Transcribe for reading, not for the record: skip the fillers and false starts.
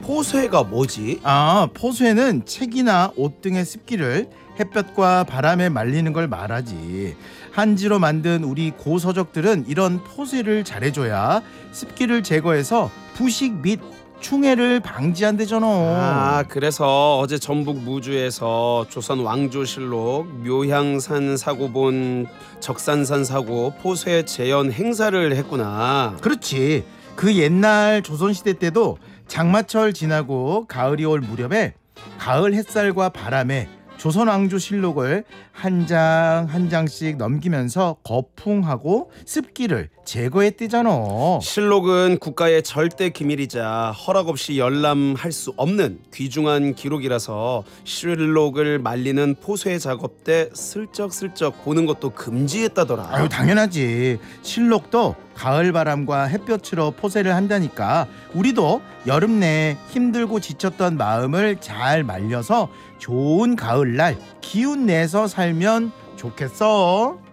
포쇄가 뭐지? 포쇄는 책이나 옷 등의 습기를 햇볕과 바람에 말리는 걸 말하지. 한지로 만든 우리 고서적들은 이런 포쇄를 잘해줘야 습기를 제거해서 부식 및 충해를 방지한대잖아. 그래서 어제 전북 무주에서 조선 왕조실록 묘향산 사고본 적산산 사고 포쇄 재현 행사를 했구나. 그렇지. 그 옛날 조선시대 때도 장마철 지나고 가을이 올 무렵에 가을 햇살과 바람에 조선 왕조실록을 한 장 한 장씩 넘기면서 거풍하고 습기를 제거했대잖아. 실록은 국가의 절대 기밀이자 허락 없이 열람할 수 없는 귀중한 기록이라서 실록을 말리는 포쇄 작업 때 슬쩍슬쩍 보는 것도 금지했다더라. 당연하지. 실록도 가을 바람과 햇볕으로 포쇄를 한다니까 우리도 여름 내에 힘들고 지쳤던 마음을 잘 말려서 좋은 가을날 기운 내서 살면 좋겠어.